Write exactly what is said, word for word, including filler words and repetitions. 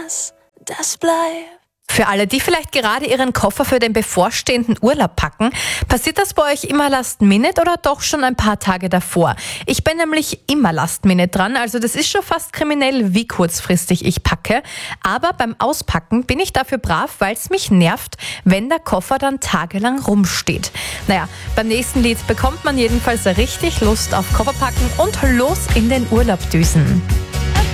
was, das bleibt. Für alle, die vielleicht gerade ihren Koffer für den bevorstehenden Urlaub packen, passiert das bei euch immer last minute oder doch schon ein paar Tage davor? Ich bin nämlich immer last minute dran, also das ist schon fast kriminell, wie kurzfristig ich packe. Aber beim Auspacken bin ich dafür brav, weil es mich nervt, wenn der Koffer dann tagelang rumsteht. Naja, beim nächsten Lied bekommt man jedenfalls richtig Lust auf Kofferpacken und los in den Urlaub düsen.